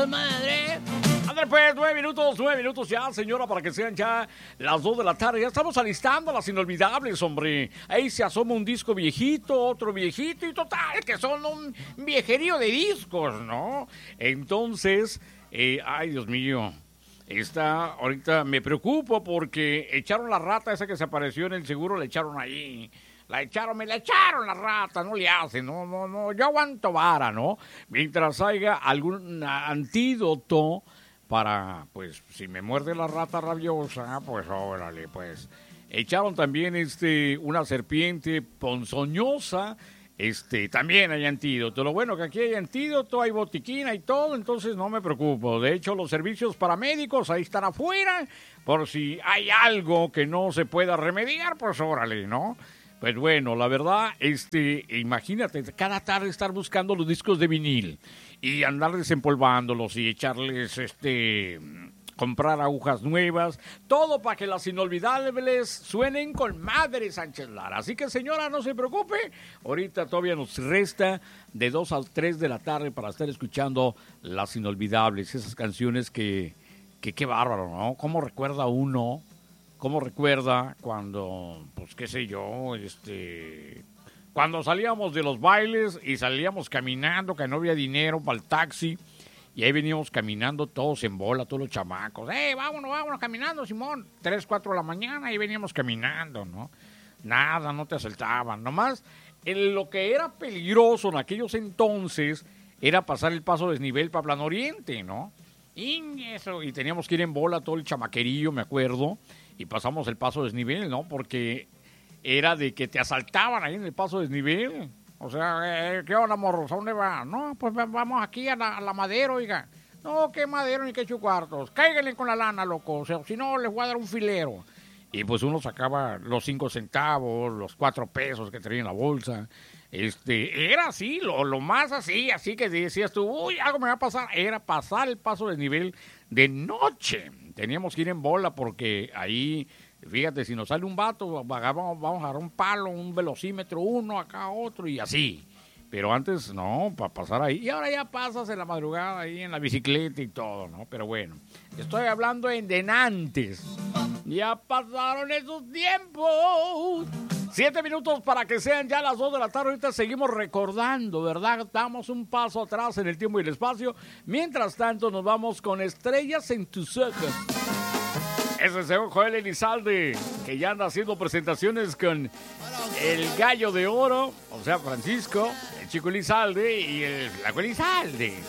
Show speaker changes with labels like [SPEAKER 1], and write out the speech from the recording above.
[SPEAKER 1] Madre. André, pues, 9 minutos ya, señora, para que sean ya las 2 de la tarde. Ya estamos alistando las inolvidables, hombre. Ahí se asoma un disco viejito, otro viejito y total, que son un viejerío de discos, ¿no? Entonces, ay, Dios mío. Ahorita me preocupo porque echaron la rata esa que se apareció en el seguro, la echaron ahí. Me la echaron la rata, no le hacen, no, yo aguanto vara, ¿no? Mientras haya algún antídoto para, pues, si me muerde la rata rabiosa, pues, órale, pues. Echaron también, una serpiente ponzoñosa, también hay antídoto. Lo bueno que aquí hay antídoto, hay botiquín y todo, entonces no me preocupo. De hecho, los servicios paramédicos ahí están afuera, por si hay algo que no se pueda remediar, pues, órale, ¿no? Pues bueno, la verdad, imagínate, cada tarde estar buscando los discos de vinil y andar desempolvándolos y echarles, comprar agujas nuevas, todo para que las inolvidables suenen con Madre Sánchez Lara. Así que, señora, no se preocupe, ahorita todavía nos resta de 2 a 3 de la tarde para estar escuchando las inolvidables, esas canciones que qué bárbaro, ¿no? ¿Cómo recuerda uno? ¿Cómo recuerda cuando, pues qué sé yo, cuando salíamos de los bailes y salíamos caminando, que no había dinero para el taxi, y ahí veníamos caminando todos en bola, todos los chamacos, vámonos caminando, Simón, 3, 4 de la mañana, ahí veníamos caminando, ¿no? Nada, no te asaltaban, nomás, lo que era peligroso en aquellos entonces era pasar el paso desnivel para Plan Oriente, ¿no? Y teníamos que ir en bola todo el chamaquerillo, me acuerdo, y pasamos el paso desnivel, ¿no? Porque era de que te asaltaban ahí en el paso desnivel. O sea, ¿qué onda, morros? ¿A dónde va? No, pues vamos aquí a la Madero, oiga. No, ¿qué Madero ni qué chucuartos? Cáiganle con la lana, loco. O sea, si no, les voy a dar un filero. Y pues uno sacaba los 5 centavos, los 4 pesos que traía en la bolsa. Era así, lo más así que decías tú, uy, algo me va a pasar. Era pasar el paso desnivel de noche. Teníamos que ir en bola porque ahí, fíjate, si nos sale un vato, vamos a agarrar un palo, un velocímetro, uno, acá otro y así. Pero antes, no, para pasar ahí. Y ahora ya pasas en la madrugada ahí en la bicicleta y todo, ¿no? Pero bueno, estoy hablando de antes. Ya pasaron esos tiempos. 7 minutos para que sean ya las 2 de la tarde. Ahorita seguimos recordando, ¿verdad? Damos un paso atrás en el tiempo y el espacio. Mientras tanto, nos vamos con Estrellas en tus ojos. Ese es el Joel Elizalde, que ya anda haciendo presentaciones con el Gallo de Oro, o sea, Francisco, el Chico Elizalde y el Flaco Elizalde.